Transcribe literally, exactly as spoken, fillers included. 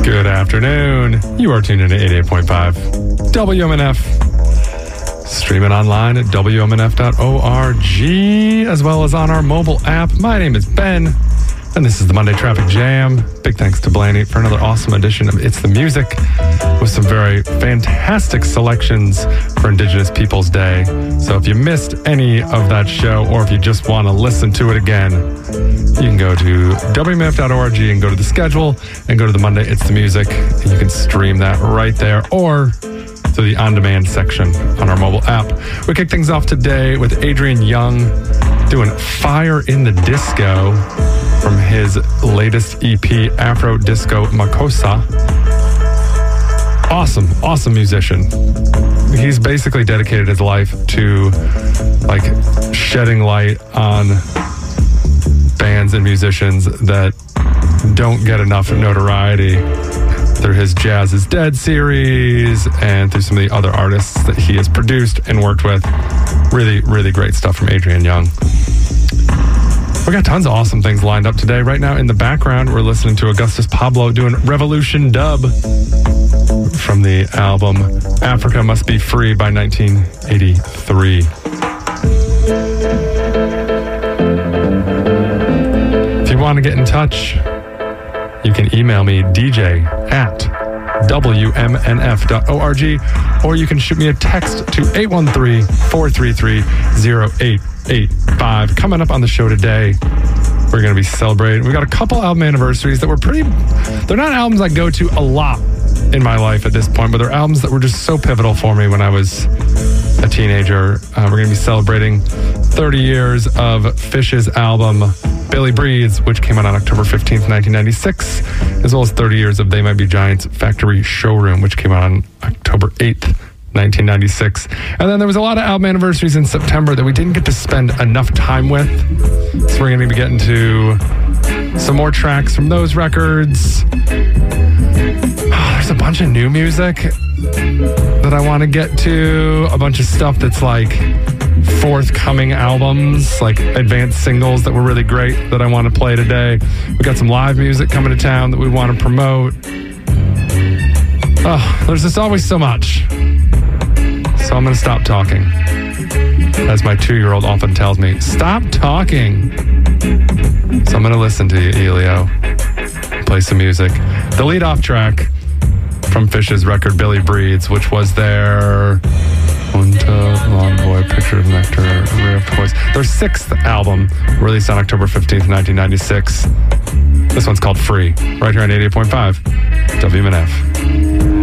Good afternoon. You are tuned in to eighty-eight point five W M N F. Streaming online at W M N F dot org, as well as on our mobile app. My name is Ben, and this is the Monday Traffic Jam. Big thanks to Blaney for another awesome edition of It's the Music with some very fantastic selections for Indigenous Peoples Day. So if you missed any of that show, or if you just want to listen to it again, you can go to W M N F dot org and go to the schedule and go to the Monday It's the Music, and you can stream that right there, or to the on-demand section on our mobile app. We kick things off today with Adrian Younge doing Fire in the Disco from his latest E P, Afro Disco Makossa. Awesome, awesome musician. He's basically dedicated his life to like shedding light on bands and musicians that don't get enough notoriety through his Jazz is Dead series and through some of the other artists that he has produced and worked with. Really, really great stuff from Adrian Younge. We got tons of awesome things lined up today. Right now in the background, we're listening to Augustus Pablo doing Revolution Dub from the album Africa Must Be Free by nineteen eighty-three. If you want to get in touch, you can email me, D J at W M N F dot org, or you can shoot me a text to eight one three, four three three, zero eight eight five. Coming up on the show today, we're going to be celebrating. We got a couple album anniversaries that were pretty, they're not albums I go to a lot in my life at this point, but they're albums that were just so pivotal for me when I was a teenager. Uh, we're going to be celebrating thirty years of Phish's album Billy Breathes, which came out on October fifteenth, nineteen ninety-six, as well as thirty years of They Might Be Giants' Factory Showroom, which came out on October eighth, nineteen ninety-six. And then there was a lot of album anniversaries in September that we didn't get to spend enough time with. So we're going to be getting to some more tracks from those records. Oh, there's a bunch of new music that I want to get to. A bunch of stuff that's like forthcoming albums, like advanced singles that were really great that I want to play today. We got some live music coming to town that we want to promote. Oh, there's just always so much. So I'm going to stop talking. As my two-year-old often tells me, stop talking. So I'm going to listen to you, Elio. Play some music. The lead-off track from Phish's record, Billy Breathes, which was their Unta, Long Boy, Picture of Nectar, Rare Voice. Their sixth album, released on October fifteenth, nineteen ninety-six. This one's called Free, right here on eighty-eight point five W M N F.